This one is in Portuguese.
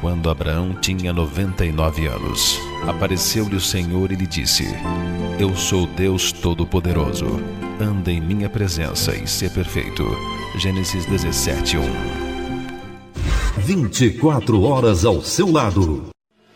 quando Abraão tinha 99 anos. Apareceu-lhe o Senhor e lhe disse: Eu sou Deus Todo-Poderoso. Anda em minha presença e sê perfeito. Gênesis 17:1. 24 horas ao seu lado.